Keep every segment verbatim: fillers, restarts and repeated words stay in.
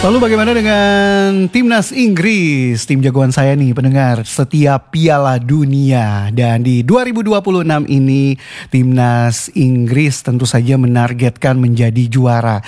Lalu bagaimana dengan timnas Inggris, tim jagoan saya nih pendengar setiap Piala Dunia. Dan di dua ribu dua puluh enam ini timnas Inggris tentu saja menargetkan menjadi juara.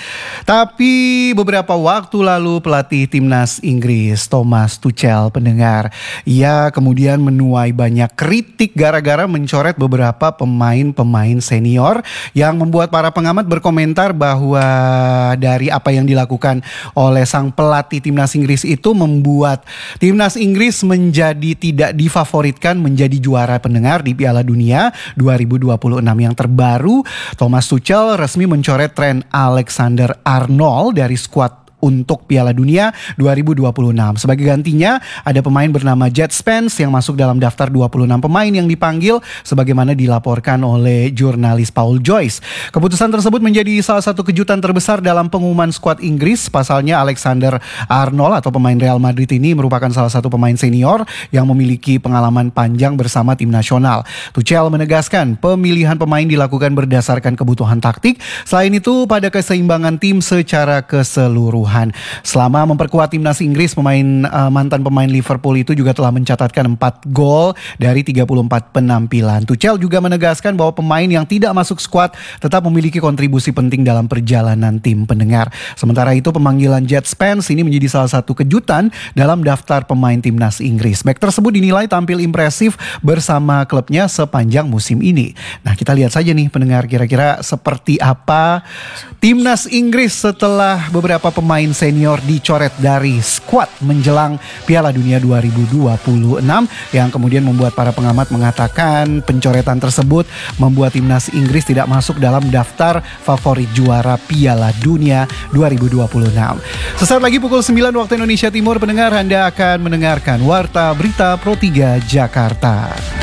Tapi beberapa waktu lalu pelatih timnas Inggris Thomas Tuchel pendengar, ia kemudian menuai banyak kritik gara-gara mencoret beberapa pemain-pemain senior yang membuat para pengamat berkomentar bahwa dari apa yang dilakukan oleh sang pelatih timnas Inggris itu membuat timnas Inggris menjadi tidak difavoritkan menjadi juara pendengar di Piala Dunia dua ribu dua puluh enam yang terbaru. Thomas Tuchel resmi mencoret Trent Alexander-Arnold dari skuad untuk Piala Dunia dua ribu dua puluh enam. Sebagai gantinya ada pemain bernama Jed Spence yang masuk dalam daftar dua puluh enam pemain yang dipanggil sebagaimana dilaporkan oleh jurnalis Paul Joyce. Keputusan tersebut menjadi salah satu kejutan terbesar dalam pengumuman skuad Inggris. Pasalnya Alexander Arnold atau pemain Real Madrid ini merupakan salah satu pemain senior yang memiliki pengalaman panjang bersama tim nasional. Tuchel menegaskan pemilihan pemain dilakukan berdasarkan kebutuhan taktik. Selain itu pada keseimbangan tim secara keseluruhan. Selama memperkuat timnas Inggris, pemain uh, mantan pemain Liverpool itu juga telah mencatatkan empat gol dari tiga puluh empat penampilan. Tuchel juga menegaskan bahwa pemain yang tidak masuk skuad tetap memiliki kontribusi penting dalam perjalanan tim pendengar. Sementara itu pemanggilan Jed Spence ini menjadi salah satu kejutan dalam daftar pemain timnas Inggris. Bek tersebut dinilai tampil impresif bersama klubnya sepanjang musim ini. Nah, kita lihat saja nih pendengar, kira-kira seperti apa timnas Inggris setelah beberapa pemain senior dicoret dari skuad menjelang Piala Dunia dua ribu dua puluh enam yang kemudian membuat para pengamat mengatakan pencoretan tersebut membuat timnas Inggris tidak masuk dalam daftar favorit juara Piala Dunia dua ribu dua puluh enam. Sesaat lagi pukul sembilan waktu Indonesia Timur pendengar, Anda akan mendengarkan Warta Berita Pro tiga Jakarta.